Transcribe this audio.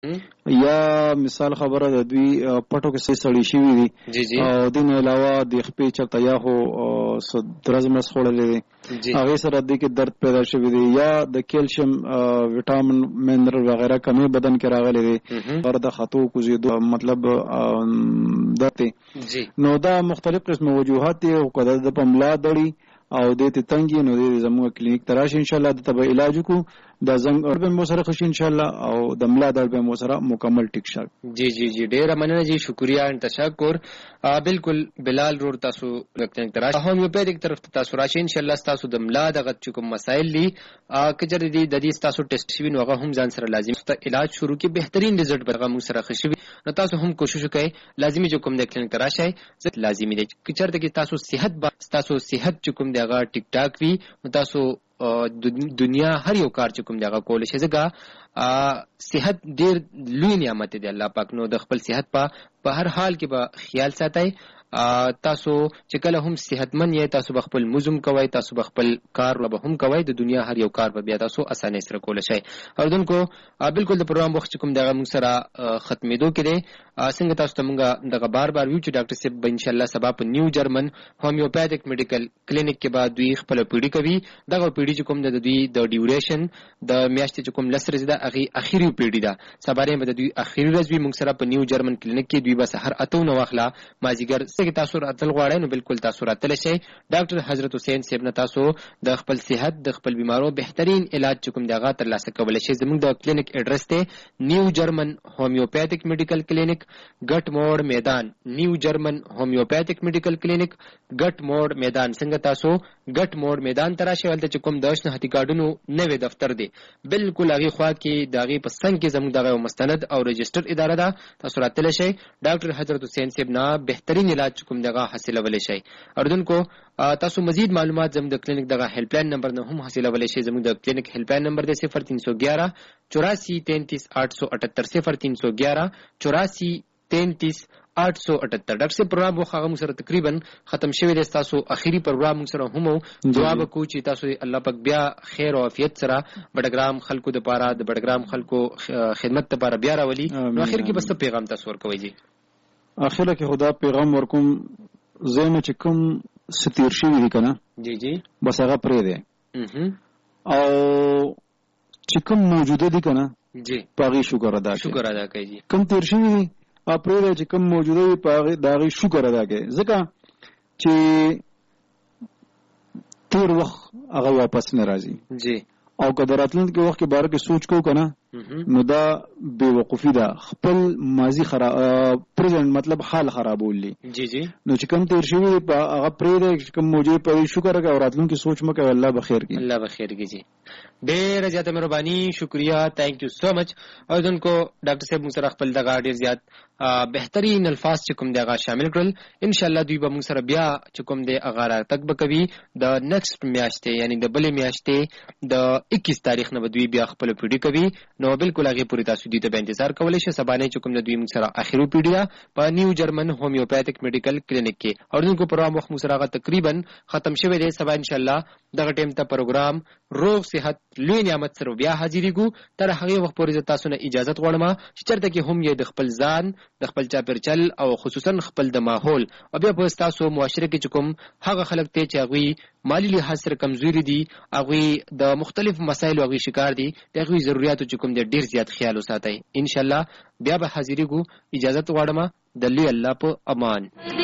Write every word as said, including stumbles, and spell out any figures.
یا مثال خبره د دوی پټو کې څه سړی شوی دي او دین علاوه د خپې چرته یا هو درزمس خورلې دي هغه سره د کې درد پیدا شوی دی یا د کیلشیم وټامین منرال وغیرہ کمی بدن کې راغلي دي پر د خطو کوزیدو مطلب دته نو دا مختلف قسم وجوهات دي او کله د پملا دړي او د ته تنګي نو د زموږ کلینیک تراش ان شاء الله د تبع علاج کو د زنګ اور به مو سره خوشي ان شاء الله او د ملا درد به مو سره مکمل ټیک شي. جی جی جی ډیر مننه جی شکریا ان تشکر. بالکل بلال رور تاسو کلینیک تراش هومیوپیتیک طرف ته تاسو راشي ان شاء الله تاسو د ملا دغه کوم مسائل دي کجر دي د دې تاسو ټیسټ شوی نو هغه هم ځان سره لازم ست علاج شروع کی بهترین رزلټ برغه مو سره خوشي نو تاسو هم کوشش وکړئ لازمي جو کوم د کلینیک تراش ہے لازمي دي کچر د تاسو صحت با تاسو صحت کوم دغه ټیک ټاک وي تاسو دنیا هر یو کار چې کوم دغه کول شي زګه صحت ډیر لوی نعمت دی الله پاک نو د خپل صحت په په هر حال کې به خیال ساتئ تاسو چې کله هم صحتمن یې تاسو بخپل مزم کوي تاسو بخپل کار له هم کوي د دنیا هر یو کار به بیا تاسو اسانه سره کول شي اردن کو بالکل د پروګرام وخت کوم دغه موږ سره ختمېدو کړي څنګه تاسو ته موږ دغه بار بار ویو چې ډاکټر صاحب ان شاء الله سبا په نیو جرمن هومیوپیتیک میډیکل کلینیک کې بعد دوی خپل پیډي کوي دغه پیډي چې کوم د دوی د ډیوریشن د میاشتې چې کوم لسر زده اخی اخیری پیډي دا سبا رې د دوی اخیری ورځ وی موږ سره په نیو جرمن کلینیک کې دوی بس هر اتو نو واخلا مازیګر کې تاسو راتل غواړئ نو بالکل تاسو راتل شئ ډاکټر حضرت حسین صاحب نه تاسو د خپل صحت د خپل بیمارو بهترین علاج کوم دغه تر لاسه کولای شئ زموږ د کلینیک ایڈریس ته نیو جرمن هومیوپیتیک میډیکل کلینیک ګټ موړ میدان نیو جرمن هومیوپیتیک میډیکل کلینیک ګټ موړ میدان څنګه تاسو ګټ موړ میدان تراشي ولته کوم داش نه هتی کارډونو نوې دفتر دی بالکل هغه خوا کې دغه پسند کې زموږ دغه مستند او رجستر اداره ده تاسو راتل شئ ډاکټر حضرت حسین صاحب نه بهترین علاج کوم دغه حاصله ولې شي اردن کو تاسو مزید معلومات زموږ د کلینیک دغه هیلپ لاین نمبر نه هم حاصله ولې شي زموږ د کلینیک هیلپ لاین نمبر دی صفر تین سو گیارہ چوراسی تینتیس آٹھ سو اٹھتر صفر تین سو گیارہ چوراسی تینتیس آٹھ سو اٹھتر. ډاکټر صاحب پروګرام خو هغه سره تقریبا ختم شوی دی تاسو اخیری پروګرام سره هم جواب کو چې تاسو الله پاک بیا خیر او عافیت سره بډګرام خلکو د پاره د بډګرام خلکو خدمت لپاره بیا راولي نو اخر کې بس پیغام تاسو ورکوي جی اخره کې خدا پیغام ورکوم زمو چې کوم ستیر شوی دی کنه جی جی بس هغه پرې دی او چې کوم موجوده دي کنه جی پاغي شکر ادا کوي شکر ادا کوي جی کوم تیر شوی دی اپریل چې کوم موجوده وي پاغي داغي شکر ادا کوي ځکه چې تیر وخت هغه واپس نه راځي جی او قدراتلند کې وخت کې بار کې سوچ کو کنه نو دا بے وقوفی ده خپل ماضی خراب پریزنٹ مطلب حال خرابولې جی جی نو چې کوم تیر شوی هغه پرې ده کوم موجوده په شکر کوي او راتلون کې سوچ مکه الله بخیر کی الله بخیر کی جی ډیر زیاته مهرباني شکریا تھینک یو سو مچ او دونکو ډاکټر صاحب موږ سره خپل دغه ډیر زیات بهترین الفاظ چې کوم دغه شامل کړل ان شاء الله دوی به موږ سره بیا چې کوم د اغاره تک بکوي د نیکسټ میاشتې یعنی د بلې میاشتې د اکیس تاریخ نه دوی بیا خپل پیډي کوي نو بالکل هغه پوری تاسو دې ته به انتظار کولای شئ سبانه چې کوم د دوی موږ سره اخیری پیډیا په نیو جرمن هومیوپیتیک میډیکل کلینیک کې او دونکو پروګرام وخت موږ سره تقریبا ختم شوی دی سبا ان شاء الله دغه ټیم ته پروګرام روغ صحت لوی نعمت سره بیا حاضرېږو تر هغه وخت پورې تاسو نه اجازه غواړم چې چرته کې هم یې د خپل ځان د خپل چاپیرچل او خصوصا خپل د ماحول او بیا په تاسو معاشره کې کوم هغه خلک ته چې هغه مالی لحاظ سره کمزوري دي هغه د مختلف مسایلو هغه شکار دي دغه ضرورتو چې کوم د ډیر زیات خیال وساتئ ان شاء الله بیا به حاضرېږو اجازه غواړم د لوی الله په امان.